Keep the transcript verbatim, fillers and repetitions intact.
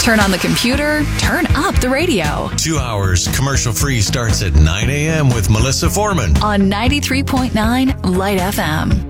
Turn on the computer, turn up the radio. Two hours commercial-free starts at nine a.m. with Melissa Foreman on ninety-three point nine Light F M.